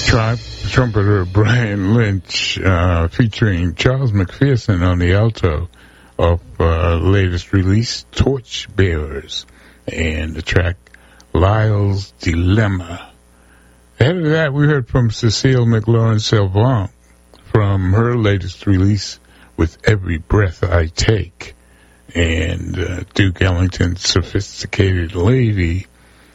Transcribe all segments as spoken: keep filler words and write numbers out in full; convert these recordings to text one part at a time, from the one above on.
Tri- trumpeter Brian Lynch uh, featuring Charles McPherson on the alto of uh, latest release Torchbearers and the track Lyle's Dilemma. Ahead of that, we heard from Cecile McLaurin-Salvant from her latest release With Every Breath I Take, and uh, Duke Ellington's Sophisticated Lady.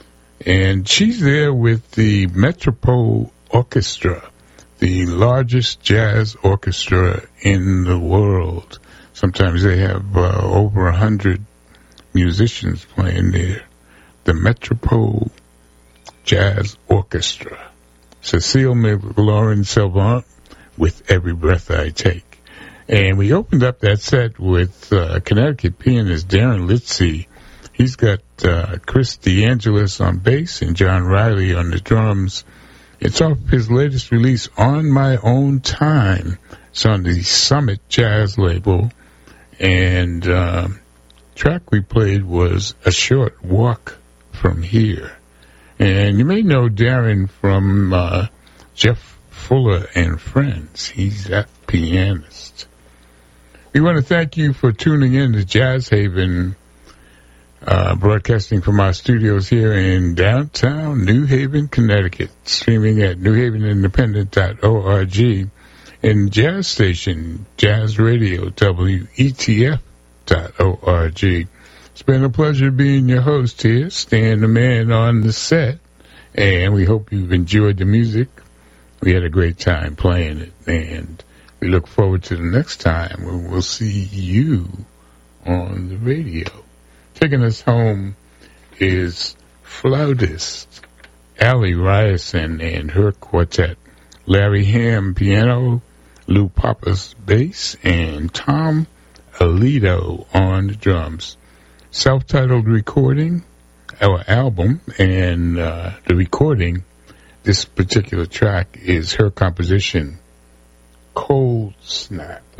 And she's there with the Metropole Orchestra, the largest jazz orchestra in the world. Sometimes they have uh, over a hundred musicians playing there. The Metropole Jazz Orchestra. Cecile McLaurin-Salvant with Every Breath I Take. And we opened up that set with uh, Connecticut pianist Darren Litzy. He's got uh, Chris DeAngelis on bass and John Riley on the drums. It's off his latest release, On My Own Time. It's on the Summit Jazz label. And uh, track we played was A Short Walk From Here. And you may know Darren from uh, Jeff Fuller and Friends. He's that pianist. We want to thank you for tuning in to Jazz Haven, uh, broadcasting from our studios here in downtown New Haven, Connecticut, streaming at new haven independent dot org, and Jazz Station, Jazz Radio, W E T F dot org. It's been a pleasure being your host here, Stan the Man on the set, and we hope you've enjoyed the music. We had a great time playing it, and we look forward to the next time when we'll see you on the radio. Taking us home is flautist Allie Ryerson and her quartet, Larry Ham piano, Lou Pappas bass, and Tom Alito on the drums. Self-titled recording, our album, and uh, the recording, this particular track is her composition, Cold Snap.